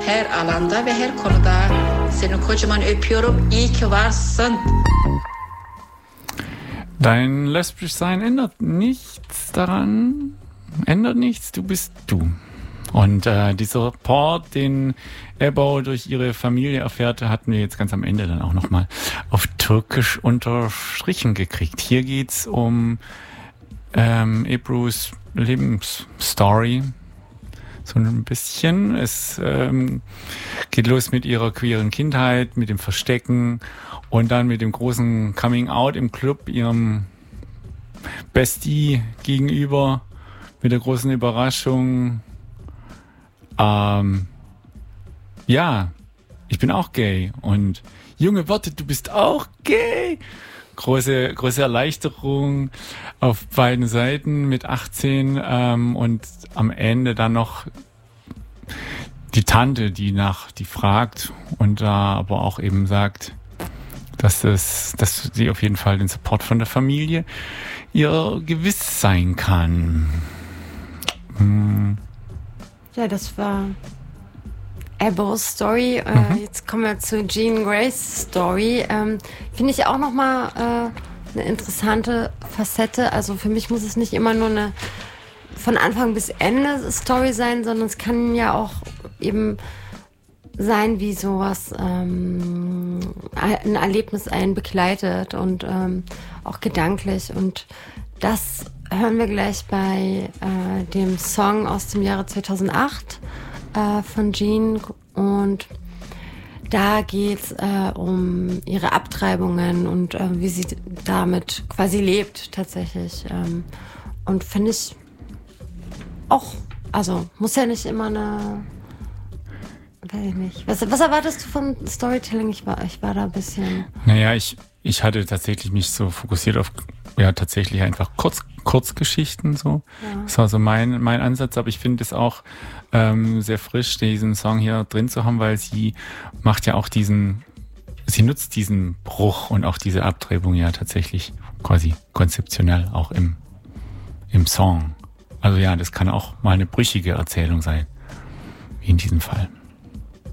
her alanda ve her konuda. Seni kocaman öpüyorum. İyi ki varsın. Dein Lesbischsein ändert nichts daran. Ändert nichts, du bist du. Und dieser Part, den Ebru durch ihre Familie erfährt, hatten wir jetzt ganz am Ende dann auch nochmal auf Türkisch unterstrichen gekriegt. Hier geht's um Ebrus Lebensstory. So ein bisschen. Es geht los mit ihrer queeren Kindheit, mit dem Verstecken und dann mit dem großen Coming-out im Club, ihrem Bestie gegenüber, mit der großen Überraschung. Ja, ich bin auch gay. Und Junge, warte, du bist auch gay? Große Erleichterung auf beiden Seiten mit 18 und am Ende dann noch die Tante, die fragt und da aber auch eben sagt, dass sie auf jeden Fall den Support von der Familie ihr gewiss sein kann. Ja, das war Ebrus Story. Jetzt kommen wir zu Jean Grays Story. Finde ich auch nochmal eine interessante Facette. Also für mich muss es nicht immer nur eine von Anfang bis Ende Story sein, sondern es kann ja auch eben sein, wie sowas ein Erlebnis einen begleitet und auch gedanklich. Und das hören wir gleich bei dem Song aus dem Jahre 2008 von Jean. Und da geht's um ihre Abtreibungen und wie sie damit quasi lebt tatsächlich. Und finde ich auch, also muss ja nicht immer eine, weiß ich nicht. Was erwartest du von Storytelling? Ich war da ein bisschen... Naja, ich hatte tatsächlich mich so fokussiert auf, ja, tatsächlich einfach Kurzgeschichten so. Ja. Das war so mein Ansatz, aber ich finde es auch sehr frisch, diesen Song hier drin zu haben, weil sie macht ja auch sie nutzt diesen Bruch und auch diese Abtreibung ja tatsächlich quasi konzeptionell auch im Song. Also ja, das kann auch mal eine brüchige Erzählung sein, wie in diesem Fall.